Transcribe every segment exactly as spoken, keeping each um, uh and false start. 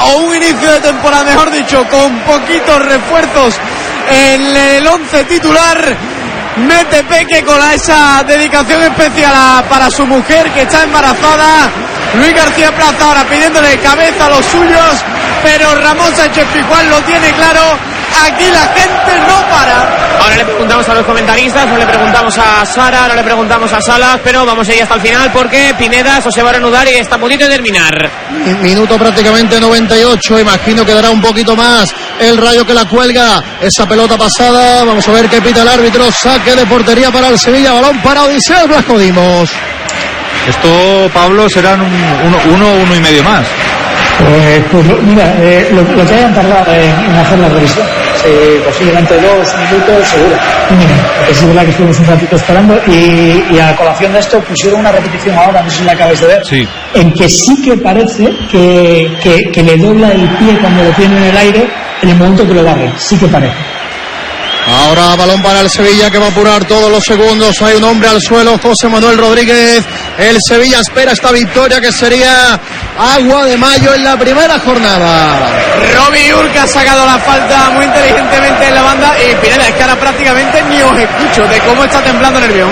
o un inicio de temporada, mejor dicho, con poquitos refuerzos en el once titular. Mete Peque con esa dedicación especial a, para su mujer que está embarazada. Luis García Plaza ahora pidiéndole cabeza a los suyos, pero Ramón Sánchez Pizjuán lo tiene claro. Aquí la gente no para. Ahora le preguntamos a los comentaristas, ahora le preguntamos a Sara, ahora le preguntamos a Salas, pero vamos a ir hasta el final porque Pineda eso se va a reanudar y está a punto de terminar. Minuto prácticamente noventa y ocho, imagino que dará un poquito más el Rayo que la cuelga. Esa pelota pasada, vamos a ver qué pita el árbitro. Saque de portería para el Sevilla, balón para Odiseo Blasco Dimos. Esto, Pablo, serán un, uno, uno, uno y medio más. Pues, pues mira, eh, lo, lo que hayan tardado en, en hacer la revisión, eh, posiblemente dos minutos seguro. Mira, es verdad que estuvimos un ratito esperando y, y a colación de esto pusieron una repetición ahora, no sé si la acabáis de ver, sí, en que sí que parece que, que, que le dobla el pie cuando lo tiene en el aire en el momento que lo barre, sí que parece. Ahora balón para el Sevilla que va a apurar todos los segundos. Hay un hombre al suelo, José Manuel Rodríguez. El Sevilla espera esta victoria que sería agua de mayo en la primera jornada. Robbie Urca ha sacado la falta muy inteligentemente en la banda. Y Pineda, es que ahora prácticamente ni os escucho de cómo está temblando Nervión.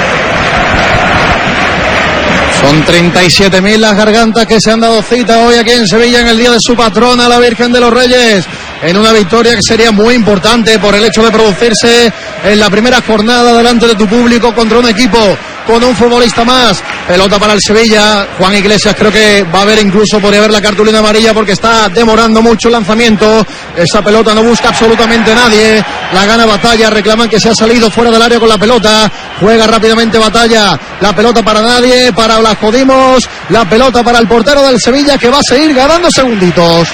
Son treinta y siete mil las gargantas que se han dado cita hoy aquí en Sevilla en el día de su patrona, la Virgen de los Reyes, en una victoria que sería muy importante por el hecho de producirse en la primera jornada delante de tu público contra un equipo con un futbolista más. Pelota para el Sevilla. Juan Iglesias creo que va a haber, incluso podría haber la cartulina amarilla porque está demorando mucho el lanzamiento. Esa pelota no busca absolutamente nadie. La gana Batalla, reclaman que se ha salido fuera del área con la pelota. Juega rápidamente Batalla. La pelota para nadie, para Blasco Dimos. La pelota para el portero del Sevilla que va a seguir ganando segunditos.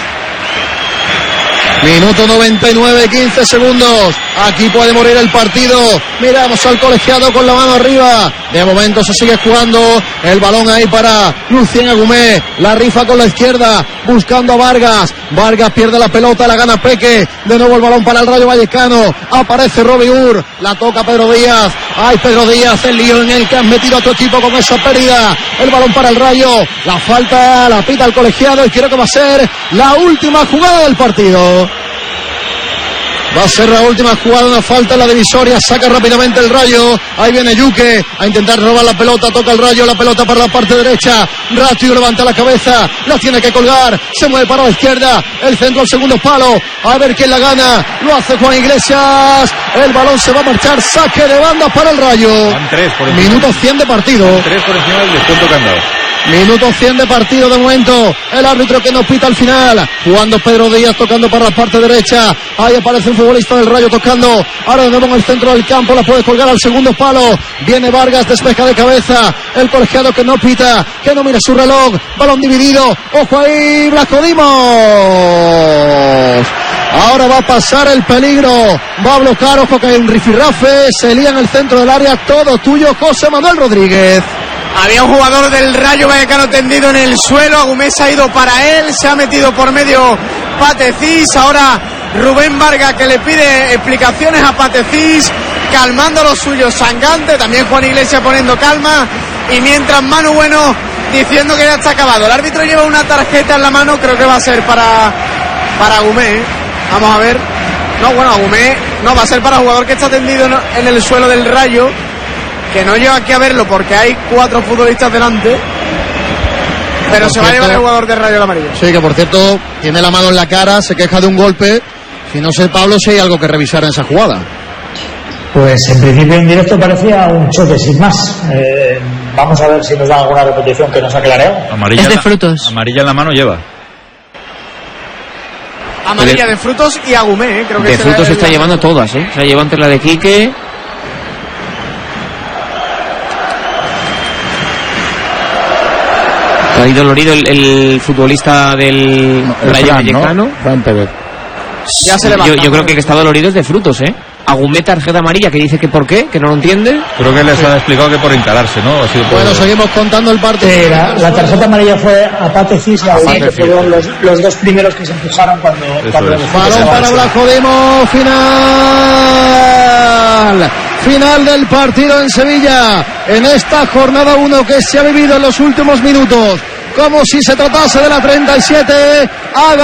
Minuto noventa y nueve, quince segundos. Aquí puede morir el partido. Miramos al colegiado con la mano arriba. De momento se sigue jugando. El balón ahí para Lucien Agumé. La rifa con la izquierda, buscando a Vargas. Vargas pierde la pelota, la gana Peque. De nuevo el balón para el Rayo Vallecano. Aparece Robbie Ur. La toca Pedro Díaz. Ay, Pedro Díaz, el lío en el que has metido a tu equipo con esa pérdida. El balón para el Rayo. La falta la pita el colegiado y creo que va a ser la última jugada del partido. Va a ser la última jugada, una falta en la divisoria, saca rápidamente el Rayo, ahí viene Yuque a intentar robar la pelota, toca el Rayo, la pelota para la parte derecha, Ratio levanta la cabeza, la tiene que colgar, se mueve para la izquierda, el centro al segundo palo, a ver quién la gana, lo hace Juan Iglesias, el balón se va a marchar, saque de banda para el Rayo. Van tres por encima. Minuto cien de partido. Van tres por encima del descuento que han dado. Minuto cien de partido de momento. El árbitro que nos pita al final. Jugando Pedro Díaz, tocando para la parte derecha. Ahí aparece un futbolista del Rayo tocando. Ahora de nuevo en el centro del campo. La puede colgar al segundo palo. Viene Vargas, despeja de cabeza. El colegiado que no pita, que no mira su reloj. Balón dividido. Ojo ahí, Blasco Dimos. Ahora va a pasar el peligro. Va a bloquear, ojo que hay un rifirrafe. Se lía en el centro del área. Todo tuyo, José Manuel Rodríguez. Había un jugador del Rayo Vallecano tendido en el suelo. Agumé ha ido para él. Se ha metido por medio Patecís. Ahora Rubén Vargas que le pide explicaciones a Patecís, calmando los suyos, Sangante. También Juan Iglesias poniendo calma. Y mientras Manu Bueno diciendo que ya está acabado. El árbitro lleva una tarjeta en la mano. Creo que va a ser para, para Agumé, ¿eh? Vamos a ver. No, bueno, Agumé no, va a ser para jugador que está tendido en el suelo del Rayo, que no lleva aquí a verlo porque hay cuatro futbolistas delante, pero se va a llevar el jugador de Rayo el amarillo. Sí, que por cierto tiene la mano en la cara, se queja de un golpe. Si no sé, Pablo, si hay algo que revisar en esa jugada. Pues en principio en directo parecía un choque sin más. Eh, vamos a ver si nos dan alguna repetición que nos aclare. Amarilla es de la, Frutos. Amarilla en la mano lleva. Amarilla de Frutos y Agumé, ¿eh? Creo que de Frutos el... está llevando todas, ¿eh? Se ha llevado entre la de Quique. Ha ido dolorido el, el futbolista del no, Rayo Vallecano. ¿No? Ya se levanta. Yo, yo creo que el que está dolorido es de Frutos, ¿eh? Agumé tarjeta amarilla, que dice que por qué, que no lo entiende. Creo que les sí. ha explicado que por hincararse, ¿no? Ha sido por... Bueno, seguimos contando el partido. Sí, la, la tarjeta amarilla fue a Patecís y a Agumé, que fueron los, los dos primeros que se empujaron cuando... cuando es. Balón para Blasco Dimos, final. Final del partido en Sevilla, en esta jornada uno que se ha vivido en los últimos minutos, como si se tratase de la treinta y siete. Haga